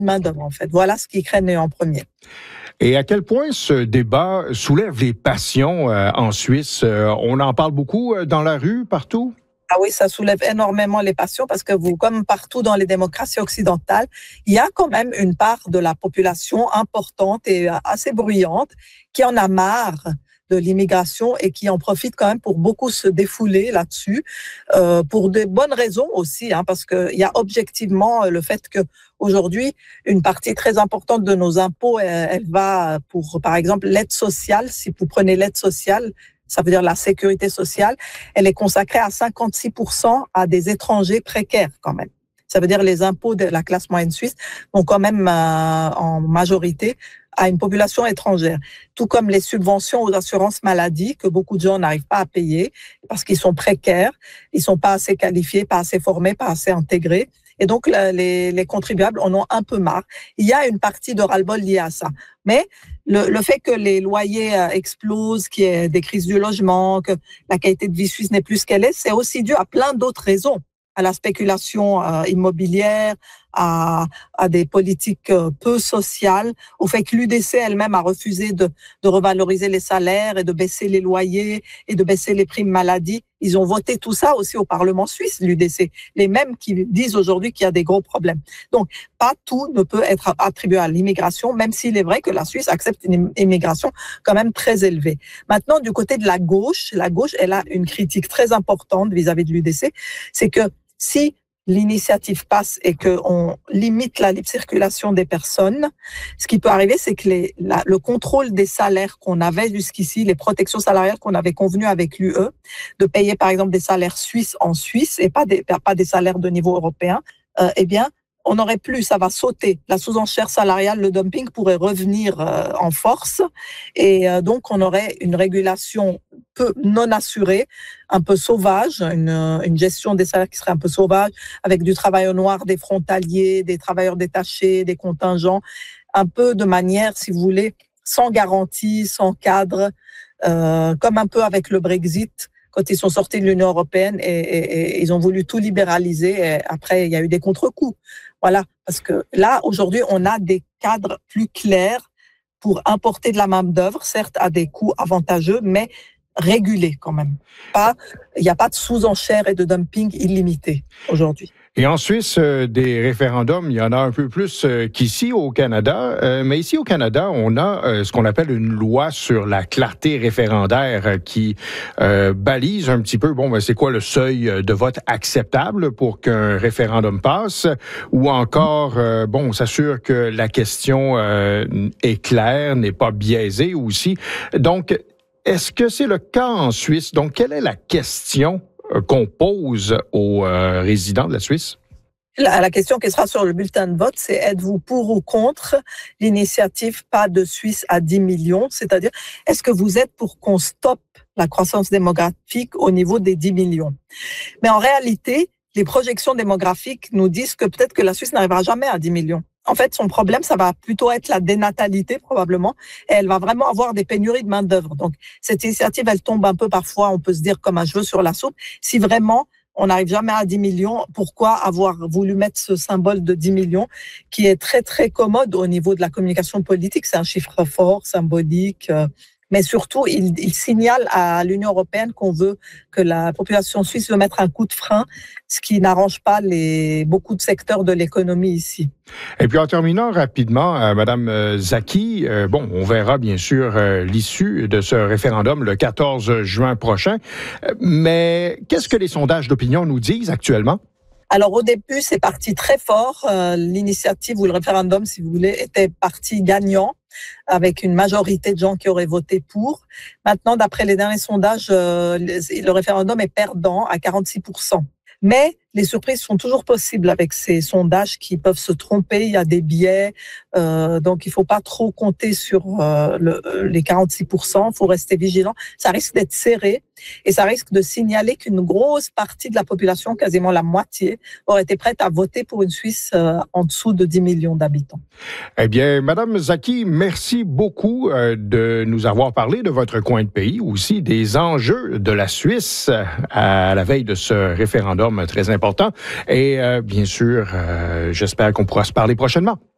main-d'œuvre, en fait. Voilà ce qu'ils craignent en premier. Et à quel point ce débat soulève les passions en Suisse? On en parle beaucoup dans la rue, partout? Ah oui, ça soulève énormément les passions parce que comme partout dans les démocraties occidentales, il y a quand même une part de la population importante et assez bruyante qui en a marre de l'immigration et qui en profite quand même pour beaucoup se défouler là-dessus, pour de bonnes raisons aussi, parce qu'il y a objectivement le fait que aujourd'hui, une partie très importante de nos impôts, elle va pour, par exemple, l'aide sociale. Si vous prenez l'aide sociale, ça veut dire la sécurité sociale, elle est consacrée à 56% à des étrangers précaires quand même. Ça veut dire les impôts de la classe moyenne suisse vont quand même en majorité à une population étrangère. Tout comme les subventions aux assurances maladie que beaucoup de gens n'arrivent pas à payer parce qu'ils sont précaires, ils sont pas assez qualifiés, pas assez formés, pas assez intégrés. Et donc, les contribuables en ont un peu marre. Il y a une partie de ras-le-bol liée à ça. Mais le fait que les loyers explosent, qu'il y ait des crises du logement, que la qualité de vie suisse n'est plus ce qu'elle est, c'est aussi dû à plein d'autres raisons. À la spéculation immobilière, à des politiques peu sociales, au fait que l'UDC elle-même a refusé de revaloriser les salaires et de baisser les loyers et de baisser les primes maladie. Ils ont voté tout ça aussi au Parlement suisse, l'UDC, les mêmes qui disent aujourd'hui qu'il y a des gros problèmes. Donc, pas tout ne peut être attribué à l'immigration, même s'il est vrai que la Suisse accepte une immigration quand même très élevée. Maintenant, du côté de la gauche, elle a une critique très importante vis-à-vis de l'UDC, c'est que si l'initiative passe et qu'on limite la libre circulation des personnes, ce qui peut arriver, c'est que le contrôle des salaires qu'on avait jusqu'ici, les protections salariales qu'on avait convenues avec l'UE, de payer par exemple des salaires suisses en Suisse et pas des salaires de niveau européen, eh bien, on n'aurait plus, ça va sauter. La sous-enchère salariale, le dumping pourrait revenir en force et donc on aurait une régulation peu non assurée, un peu sauvage, une gestion des salaires qui serait un peu sauvage, avec du travail au noir, des frontaliers, des travailleurs détachés, des contingents, un peu de manière, si vous voulez, sans garantie, sans cadre, comme un peu avec le Brexit, quand ils sont sortis de l'Union européenne et ils ont voulu tout libéraliser. Et après, il y a eu des contre-coups. Voilà, parce que là, aujourd'hui, on a des cadres plus clairs pour importer de la main-d'œuvre, certes à des coûts avantageux, mais régulés quand même. Il n'y a pas de sous-enchère et de dumping illimité aujourd'hui. Et en Suisse, des référendums, il y en a un peu plus qu'ici au Canada. Mais ici au Canada, on a ce qu'on appelle une loi sur la clarté référendaire qui balise un petit peu, c'est quoi le seuil de vote acceptable pour qu'un référendum passe, ou encore, on s'assure que la question est claire, n'est pas biaisée aussi. Donc, est-ce que c'est le cas en Suisse? Donc, quelle est la question qu'on pose aux résidents de la Suisse? La question qui sera sur le bulletin de vote, c'est êtes-vous pour ou contre l'initiative Pas de Suisse à 10 millions? C'est-à-dire, est-ce que vous êtes pour qu'on stoppe la croissance démographique au niveau des 10 millions? Mais en réalité, les projections démographiques nous disent que peut-être que la Suisse n'arrivera jamais à 10 millions. En fait, son problème, ça va plutôt être la dénatalité, probablement, et elle va vraiment avoir des pénuries de main-d'œuvre. Donc, cette initiative, elle tombe un peu parfois, on peut se dire, comme un cheveu sur la soupe. Si vraiment on n'arrive jamais à 10 millions, pourquoi avoir voulu mettre ce symbole de 10 millions qui est très, très commode au niveau de la communication politique? C'est un chiffre fort, symbolique, mais surtout, il signale à l'Union européenne qu'on veut que la population suisse veut mettre un coup de frein, ce qui n'arrange pas beaucoup de secteurs de l'économie ici. Et puis en terminant rapidement, Madame Zaki, on verra bien sûr l'issue de ce référendum le 14 juin prochain, mais qu'est-ce que les sondages d'opinion nous disent actuellement? Alors au début, c'est parti très fort. L'initiative ou le référendum, si vous voulez, était parti gagnant avec une majorité de gens qui auraient voté pour. Maintenant, d'après les derniers sondages, le référendum est perdant à 46%. Mais les surprises sont toujours possibles avec ces sondages qui peuvent se tromper. Il y a des biais, donc il faut pas trop compter sur les 46%. Il faut rester vigilant. Ça risque d'être serré et ça risque de signaler qu'une grosse partie de la population, quasiment la moitié, aurait été prête à voter pour une Suisse en dessous de 10 millions d'habitants. Eh bien, Madame Zaki, merci beaucoup de nous avoir parlé de votre coin de pays, aussi des enjeux de la Suisse à la veille de ce référendum très important. Et bien sûr, j'espère qu'on pourra se parler prochainement.